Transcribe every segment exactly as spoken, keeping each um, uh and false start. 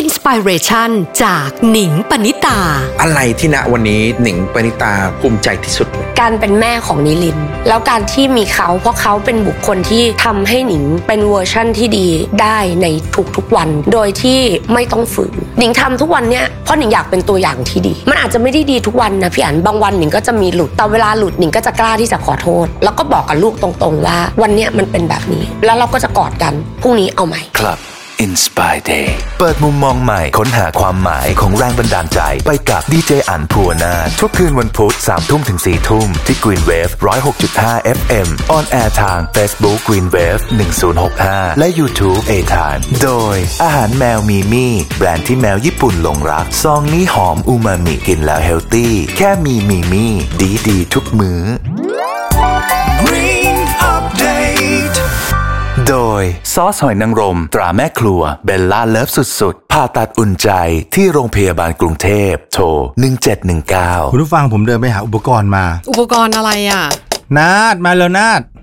Inspiration จากหนิงปณิตาอะไรที่ณวันนี้หนิงปณิตาภูมิใจที่สุดการเป็นแม่ของนิลินแล้วการที่มีเขาเพราะเขาเป็นบุคคลที่ทำให้หนิงเป็นเวอร์ชั่นที่ดีได้ในทุกๆวันโดยที่ไม่ต้องฝืนหนิงทำทุกวันเนี้ยเพราะหนิงอยากเป็นตัวอย่างที่ดีมันอาจจะไม่ได้ดีทุกวันนะพี่อั๋นบางวันหนิงก็จะมีหลุดแต่เวลาหลุดหนิงก็จะกล้าที่จะขอโทษแล้วก็บอกกับลูกตรงๆว่าวันเนี้ยมันเป็นแบบนี้แล้วเราก็จะกอดกันพรุ่งนี้เอาใหม่ครับInspire Day เปิดมุมมองใหม่ค้นหาความหมายของแรงบันดาลใจไปกับดีเจอั๋นภูวนาถทุกคืนวันพุธ สามทุ่มถึงสี่ทุ่มที่ Green Wave หนึ่งศูนย์หกจุดห้า เอฟ เอ็ม ออนแอร์ทาง Facebook Green Wave หนึ่งศูนย์หกห้าและ YouTube A-Time โดยอาหารแมวมีมี่แบรนด์ที่แมวญี่ปุ่นหลงรักซองนี้หอมอูมามิกินแล้วเฮลตี้แค่มีมีมี่ดีดีทุกมื้อ Green Updateโดยซอสหอยนางรมตราแม่ครัวเบลล่าเลิฟสุดๆผ่าตัดอุ่นใจที่โรงพยาบาลกรุงเทพโทรหนึ่งเจ็ดหนึ่งเก้าคุณผู้ฟังผมเดินไปหาอุปกรณ์มาอุปกรณ์อะไรอ่ะนาดมาแล้วนาด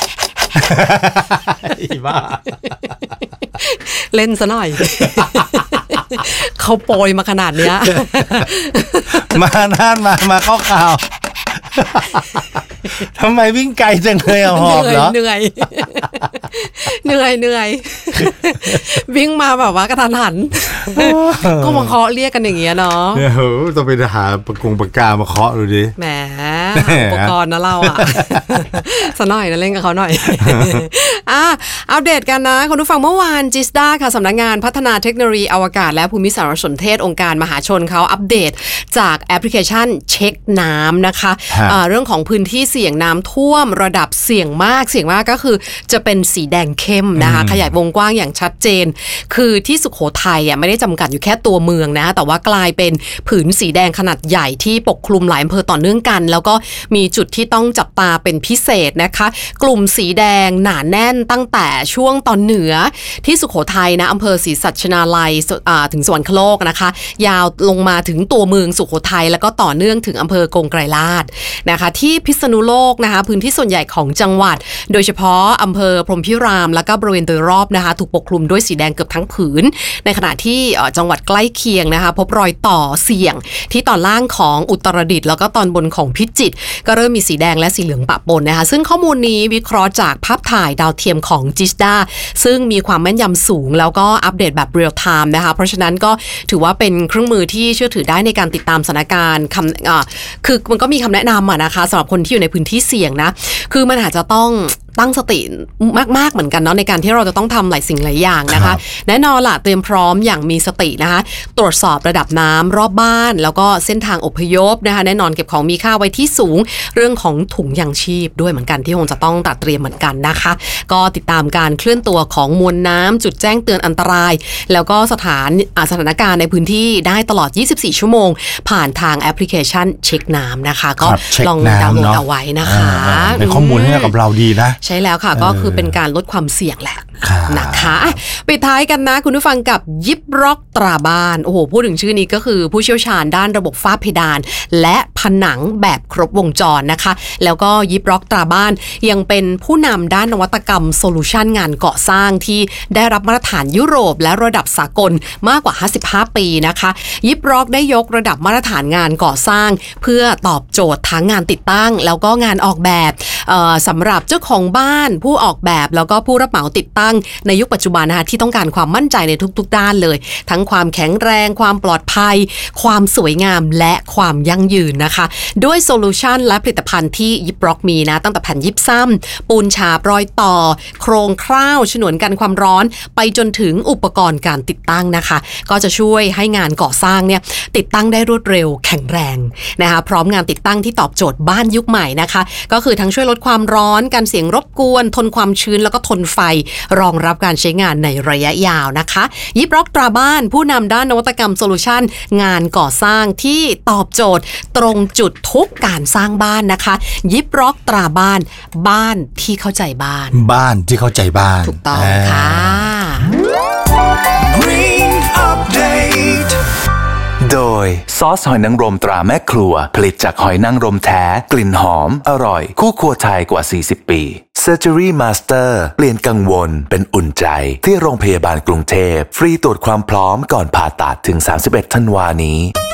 อีบ้าเล่นซะหน่อยเขาโปรยมาขนาดเนี้ยมานาดมามาเข้าข่าวทำไมวิ่งไกลจังเลยอ่ะหอบเหรอเหนื่อยเหนื่อยเหนื่อยวิ่งมาแบบว่ากระทันหันก็มาเคาะเรียกกันอย่างเงี้ยเนาะเออต้องไปหาปากกงปากกามาเคาะดูดิแหมอุปกรณ์นะเราอ่ะสน่อยนะเล่นกับเขาหน่อยอ่ะอัปเดตกันนะคุณผู้ฟังเมื่อวานจิสดาค่ะสำนักงานพัฒนาเทคโนโลยีอวกาศและภูมิสารสนเทศองค์การมหาชนเขาอัปเดตจากแอปพลิเคชันเช็คน้ำนะคะเรื่องของพื้นที่เสี่ยงน้ำท่วมระดับเสี่ยงมากเสี่ยงมากก็คือจะเป็นสีแดงเข้มนะคะขยายวงกว้างอย่างชัดเจนคือที่สุโขทัยอ่ะไม่ได้จำกัดอยู่แค่ตัวเมืองนะแต่ว่ากลายเป็นผืนสีแดงขนาดใหญ่ที่ปกคลุมหลายอำเภอต่อเนื่องกันแล้วก็มีจุดที่ต้องจับตาเป็นพิเศษนะคะกลุ่มสีแดงหนาแน่นตั้งแต่ช่วงตอนเหนือที่สุโขทัยนะอำเภอศรีสัชนาลัยถึงสวรรคโลกนะคะยาวลงมาถึงตัวเมืองสุโขทัยแล้วก็ต่อเนื่องถึงอำเภอกงไกรลาษฎร์นะคะที่พิษณุโลกนะคะพื้นที่ส่วนใหญ่ของจังหวัดโดยเฉพาะอำเภอพรหมพิรามแล้วก็บริเวณโดยรอบนะคะถูกปกคลุมด้วยสีแดงเกือบทั้งผืนในขณะที่จังหวัดใกล้เคียงนะคะพบรอยต่อเสี่ยงที่ตอนล่างของอุตรดิตถ์แล้วก็ตอนบนของพิจิตรก็เริ่มมีสีแดงและสีเหลืองปะปนนะคะซึ่งข้อมูลนี้วิเคราะห์จากภาพถ่ายดาวเทียมของจิสดาซึ่งมีความแม่นยำสูงแล้วก็อัปเดตแบบเรียลไทม์นะคะเพราะฉะนั้นก็ถือว่าเป็นเครื่องมือที่เชื่อถือได้ในการติดตามสถานการณ์คำอ่าคือมันก็มีคำแนะนำอ่ะนะคะสำหรับคนที่อยู่ในพื้นที่เสี่ยงนะคือมันอาจจะต้องตั้งสติมากๆเหมือนกันเนาะในการที่เราจะต้องทำหลายสิ่งหลายอย่างนะคะแน่นอนล่ะเตรียมพร้อมอย่างมีสตินะคะตรวจสอบระดับน้ำรอบบ้านแล้วก็เส้นทางอพยพนะคะแน่นอนเก็บของมีค่าไว้ที่สูงเรื่องของถุงยางชีพด้วยเหมือนกันที่คงจะต้องตัดเตรียมเหมือนกันนะคะก็ติดตามการเคลื่อนตัวของมวลน้ำจุดแจ้งเตือนอันตรายแล้วก็สถานสถานการณ์ในพื้นที่ได้ตลอดยี่สิบสี่ชั่วโมงผ่านทางแอปพลิเคชันเช็คน้ำนะคะก็ลองดาวน์โหลดเอาไว้นะคะเป็นข้อมูลให้กับเราดีนะใช่แล้วค่ะก็คือเป็นการลดความเสี่ยงแหละนะคะปิดท้ายกันนะคุณผู้ฟังกับยิปร็อกตราบ้านโอ้โหพูดถึงชื่อนี้ก็คือผู้เชี่ยวชาญด้านระบบฝ้าเพดานและผนังแบบครบวงจรนะคะแล้วก็ยิปร็อกตราบ้านยังเป็นผู้นำด้านนวัตกรรมโซลูชันงานก่อสร้างที่ได้รับมาตรฐานยุโรปและระดับสากลมากกว่าห้าสิบห้าปีนะคะยิปร็อกได้ยกระดับมาตรฐานงานก่อสร้างเพื่อตอบโจทย์ทั้งงานติดตั้งแล้วก็งานออกแบบสำหรับเจ้าของบ้านผู้ออกแบบแล้วก็ผู้รับเหมาติดตั้งในยุคปัจจุบันนะคะที่ต้องการความมั่นใจในทุกๆด้านเลยทั้งความแข็งแรงความปลอดภัยความสวยงามและความยั่งยืนนะคะด้วยโซลูชันและผลิตภัณฑ์ที่ยิปร็อกมีนะตั้งแต่แผ่นยิปซัมปูนฉาบรอยต่อโครงคร่าวฉนวนกันความร้อนไปจนถึงอุปกรณ์การติดตั้งนะคะก็จะช่วยให้งานก่อสร้างเนี่ยติดตั้งได้รวดเร็วแข็งแรงนะคะพร้อมงานติดตั้งที่ตอบโจทย์บ้านยุคใหม่นะคะก็คือทั้งช่วยลดความร้อนการเสียงรบกวนทนความชื้นแล้วก็ทนไฟรองรับการใช้งานในระยะยาวนะคะยิปร็อกตราบ้านผู้นำด้านนวัตกรรมโซลูชันงานก่อสร้างที่ตอบโจทย์ตรงจุดทุกการสร้างบ้านนะคะยิปร็อกตราบ้านบ้านที่เข้าใจบ้านบ้านที่เข้าใจบ้านถูกต้องค่ะ Green Update โดยซอสหอยนางรมตราแม่ครัวผลิตจากหอยนางรมแท้กลิ่นหอมอร่อยคู่ครัวไทยกว่าสี่สิบปี Surgery Master เปลี่ยนกังวลเป็นอุ่นใจที่โรงพยาบาลกรุงเทพฟรีตรวจความพร้อมก่อนผ่าตัดถึงสามสิบเอ็ดธันวาคมนี้